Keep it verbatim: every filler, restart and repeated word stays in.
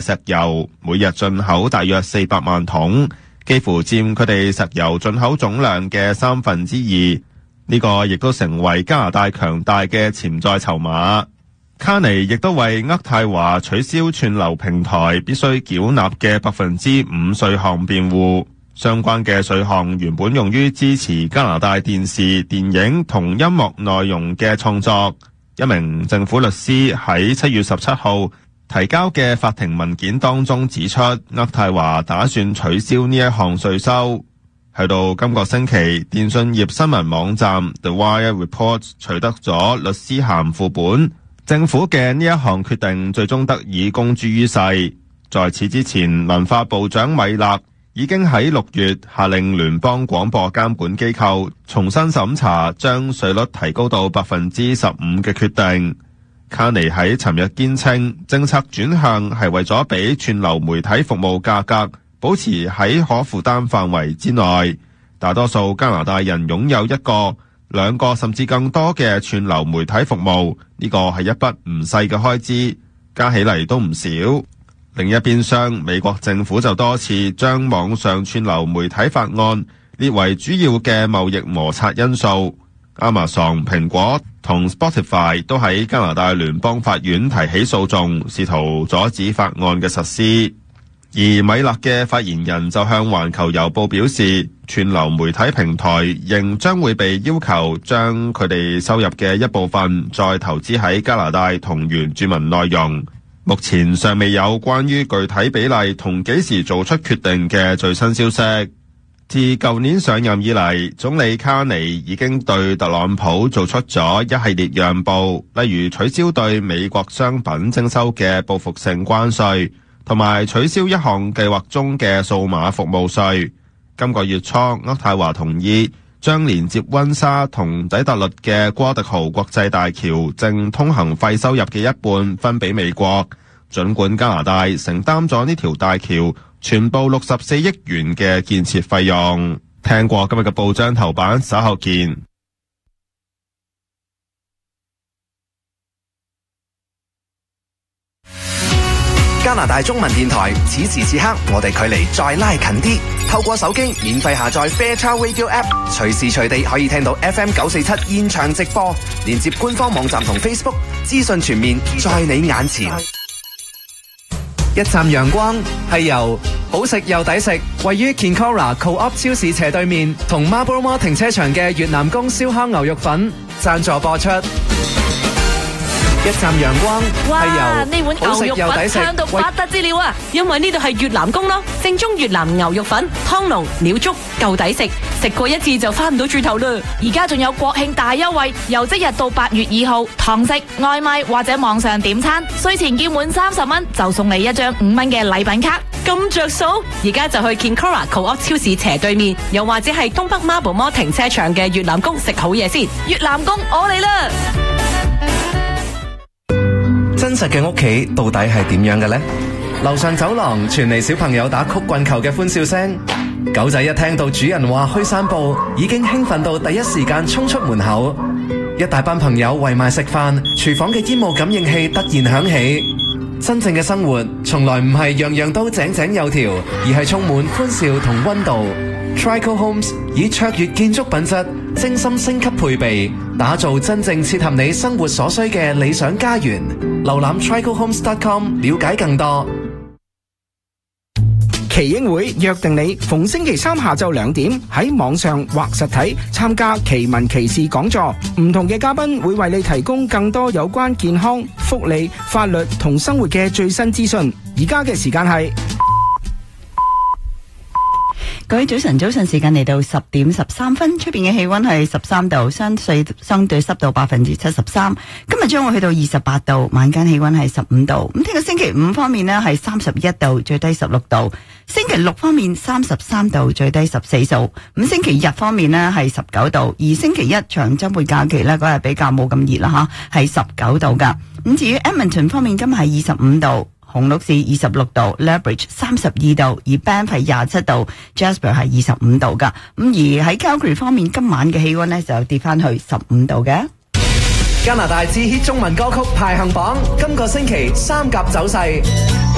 石油，每日進口大約四百萬桶，幾乎佔佢哋石油進口總量嘅三分之二。呢個亦都成為加拿大強大嘅潛在籌碼。卡尼亦都為渥太華取消串流平台必須繳納嘅百分之五稅項辯護。相關嘅稅項原本用於支持加拿大電視、電影同音樂內容嘅創作。一名政府律師喺七月十七號提交嘅法庭文件當中指出，渥太華打算取消呢一項稅收。去到今個星期，電訊業新聞網站 The Wire Report 取得咗律師函副本。政府嘅呢一項決定最終得以公諸於世。在此之前，文化部長米勒已經喺六月下令聯邦廣播監管機構重新審查將稅率提高到百分之十五嘅決定。卡尼喺尋日堅稱，政策轉向係為咗俾串流媒體服務價格保持喺可負擔範圍之內。大多數加拿大人擁有一個、兩個甚至更多嘅串流媒體服務，呢個係一筆唔細嘅開支，加起嚟都唔少。另一邊廂，美國政府就多次將網上串流媒體法案列為主要嘅貿易摩擦因素。Amazon、蘋果同 Spotify 都喺加拿大聯邦法院提起訴訟，試圖阻止法案嘅實施。而米勒嘅發言人就向環球郵報表示，串流媒體平台仍將會被要求將佢哋收入嘅一部分再投資喺加拿大同原住民內容。目前尚未有關於具體比例同幾時做出決定嘅最新消息。自舊年上任以嚟，總理卡尼已經對特朗普做出咗一系列讓步，例如取消對美國商品徵收嘅報復性關稅，同埋取消一項計劃中嘅數碼服務稅。今個月初，渥太華同意將連接溫莎同底特律嘅哥迪豪國際大橋淨通行費收入嘅一半分俾美國，儘管加拿大承擔咗呢條大橋全部六十四億元嘅建設費用。聽過今日嘅報章頭版，稍後見。 加拿大中文電台，此時此刻我哋距離再拉近啲。透過手機免費下載 Fairchild Radio App， 隨時隨地可以聽到 F M 九四七現場直播，連接官方網站同 Facebook， 資訊全面在你眼前。一站陽光係由好食又抵食，位於 Kinkora Co-op 超市斜對面同 Marlborough Mall 停車場嘅越南宮燒烤牛肉粉贊助播出。一站陽光係由呢碗牛肉粉香到不得之了啊！因為呢度係越南宮咯，正宗越南牛肉粉，湯濃料足，夠抵食，食過一次就翻唔到轉頭啦！而家仲有國慶大優惠，由即日到八月二號，堂食、外賣或者網上點餐，稅前叫滿三十蚊就送你一張五蚊嘅禮品卡，咁着數！而家就去 Kinkora Co-op 超市斜對面，又或者係東北 Marble Mall 停車場嘅越南宮食好嘢先。越南宮我嚟啦！ 真實嘅屋企到底係點樣嘅呢？樓上走廊傳嚟小朋友打曲棍球嘅歡笑聲，狗仔一聽到主人話去散步，已經興奮到第一時間衝出門口。一大班朋友圍埋食飯，廚房嘅煙霧感應器突然響起。真正嘅生活從來唔係樣樣都井井有條，而係充滿歡笑同溫度。Trico Homes 以卓越建築品質、精心升級配備，打造真正切合你生活所需嘅理想家園。瀏覽 trico homes dot com 了解更多。 耆英會約定你逢星期三下晝兩點喺網上或實體參加奇聞奇事講座，唔同嘅嘉賓會為你提供更多有關健康、福利、法律同生活嘅最新資訊。而家嘅時間係各位早晨，早晨時間嚟到十點十三分，出邊嘅氣溫係十三度，相對相對濕度百分之七十三。今日將會去到二十八度，晚間氣溫係十五度。咁聽日星期五方面呢係三十一度，最低十六度。星期六方面三十三度，最低十四度。咁星期日方面呢係十九度，而星期一長週末假期呢嗰日比較冇咁熱啦吓，係十九度噶。咁至於 Edmonton 方面，今日係二十五度。紅綠市二十六度 ，Lethbridge 三十二度，而 Banff 係廿七度 ，Jasper 係二十五度噶。咁而喺 Calgary 方面，今晚嘅氣溫呢就跌翻去十五度嘅。 加拿大至 hit 中文歌曲排行榜，今個星期三甲走勢。